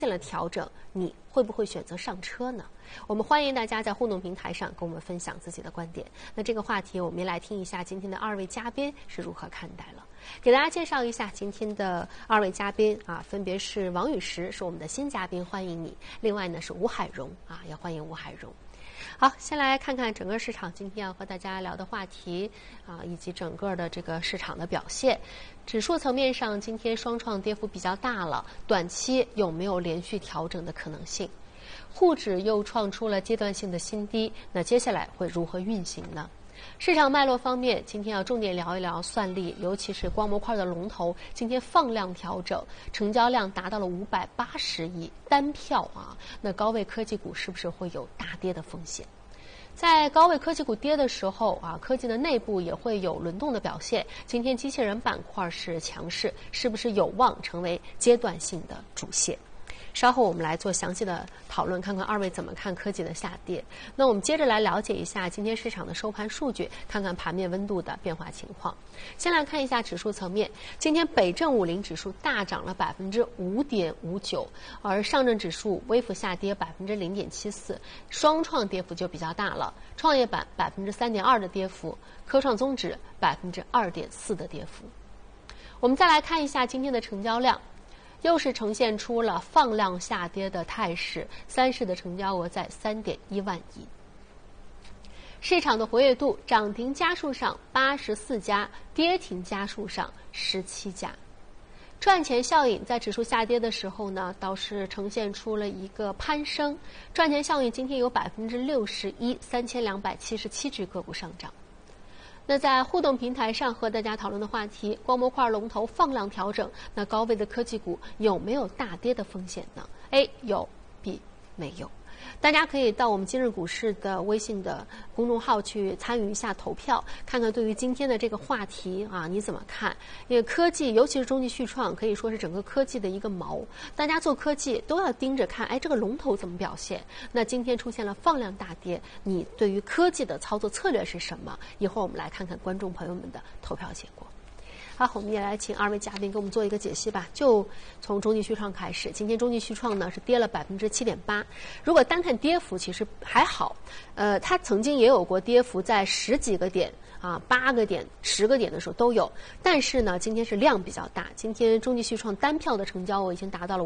现了调整，你会不会选择上车呢？我们欢迎大家在互动平台上跟我们分享自己的观点。那这个话题，我们也来听一下今天的二位嘉宾是如何看待了。给大家介绍一下今天的二位嘉宾啊，分别是王宇石，是我们的新嘉宾，欢迎你。另外呢是吴海荣啊，也欢迎吴海荣。好，先来看看整个市场今天要和大家聊的话题啊，以及整个的这个市场的表现。指数层面上，今天双创跌幅比较大了，短期有没有连续调整的可能性？沪指又创出了阶段性的新低，那接下来会如何运行呢？市场脉络方面，今天要重点聊一聊算力，尤其是光模块的龙头，今天放量调整，成交量达到了580亿单票啊，那高位科技股是不是会有大跌的风险？在高位科技股跌的时候啊，科技的内部也会有轮动的表现。今天机器人板块是强势，是不是有望成为阶段性的主线？稍后我们来做详细的讨论，看看二位怎么看科技的下跌。那我们接着来了解一下今天市场的收盘数据，看看盘面温度的变化情况。先来看一下指数层面，今天北证50指数大涨了5.59%，而上证指数微幅下跌0.74%，双创跌幅就比较大了，创业板3.2%的跌幅，科创综指2.4%的跌幅。我们再来看一下今天的成交量。又是呈现出了放量下跌的态势，三市的成交额在3.1万亿。市场的活跃度，涨停家数上84家，跌停家数上17家。赚钱效应在指数下跌的时候呢，倒是呈现出了一个攀升。赚钱效应今天有61%，3277只个股上涨。那在互动平台上和大家讨论的话题，光模块龙头放量调整，那高位的科技股有没有大跌的风险呢？ A 有， B 没有。大家可以到我们今日股市的微信的公众号去参与一下投票，看看对于今天的这个话题啊你怎么看？因为科技，尤其是中继续创，可以说是整个科技的一个锚。大家做科技都要盯着看，哎，这个龙头怎么表现？那今天出现了放量大跌，你对于科技的操作策略是什么？一会儿我们来看看观众朋友们的投票结果。好，我们也来请二位嘉宾给我们做一个解析吧。就从中继续创开始，今天中继续创呢是跌了7.8%。如果单看跌幅，其实还好。它曾经也有过跌幅在10几个点啊，8个点、10个点的时候都有。但是呢，今天是量比较大。今天中继续创单票的成交额已经达到了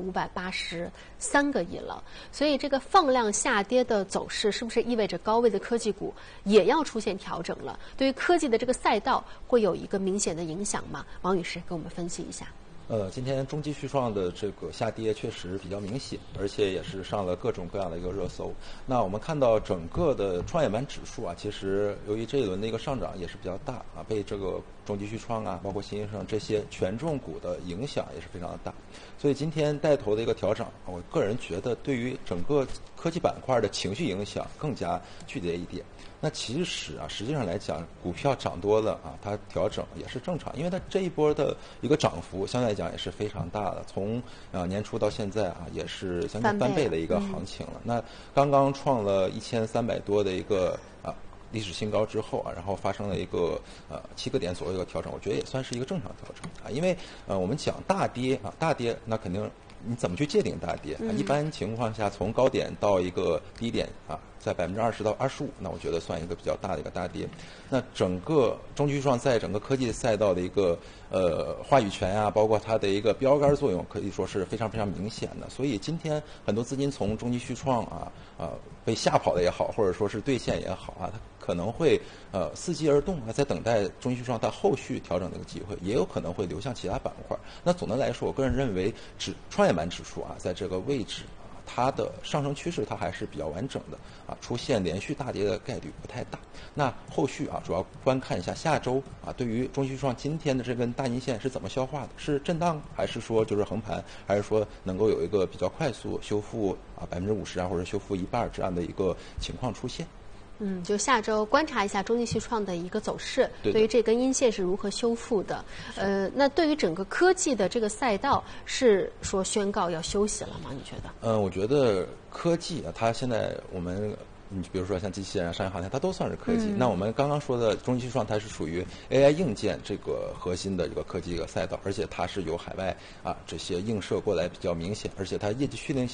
583个亿了。所以这个放量下跌的走势，是不是意味着高位的科技股也要出现调整了？对于科技的这个赛道会有一个明显的影响吗？王宇石给我们分析一下。 今天中继续创的这个下跌确实比较明显，而且也是上了各种各样的一个热搜。那我们看到整个的创业板指数啊，其实由于这一轮的一个上涨也是比较大啊，被这个中继续创啊，包括新兴这些权重股的影响也是非常的大。所以今天带头的一个调整，我个人觉得对于整个科技板块的情绪影响更加剧烈一点。那其实啊，实际上来讲，股票涨多了啊，它调整也是正常，因为它这一波的一个涨幅相对来讲也是非常大的，从年初到现在啊，也是将近翻倍的一个行情了。那刚刚创了1300多的一个历史新高之后啊，然后发生了一个7个点左右的调整，我觉得也算是一个正常调整啊，因为我们讲大跌啊，大跌那肯定你怎么去界定大跌啊？一般情况下，从高点到一个低点啊，在20%到25%，那我觉得算一个比较大的一个大跌。那整个中继续创在整个科技赛道的一个话语权啊，包括它的一个标杆作用，可以说是非常非常明显的。所以今天很多资金从中继续创被吓跑的也好，或者说是兑现也好啊，它可能会伺机而动啊，在等待中继续创它后续调整的一个机会，也有可能会流向其他板块。那总的来说，我个人认为创业板指数啊，在这个位置啊，它的上升趋势它还是比较完整的啊，出现连续大跌的概率不太大。那后续啊，主要观看一下下周啊，对于中继续创今天的这根大阴线是怎么消化的？是震荡，还是说就是横盘，还是说能够有一个比较快速修复啊50%啊，或者修复一半这样的一个情况出现？ 就下周观察一下中继续创的一个走势，对于这根阴线是如何修复的。那对于整个科技的这个赛道，是说宣告要休息了吗？你觉得？ 我觉得科技啊，它现在我们你比如说像机器人、商业航天，它都算是科技。那我们刚刚说的中继续创，它是属于 AI 硬件这个核心的一个科技一个赛道，而且它是由海外这些映射过来比较明显，而且它业绩确定性